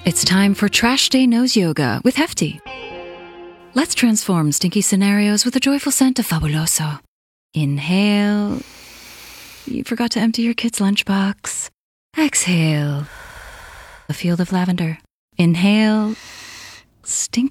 It's time for Trash Day Nose Yoga with Hefty. Let's transform stinky scenarios with a joyful scent of Fabuloso. Inhale. You forgot to empty your kid's lunchbox. Exhale. A field of lavender. Inhale. Stinky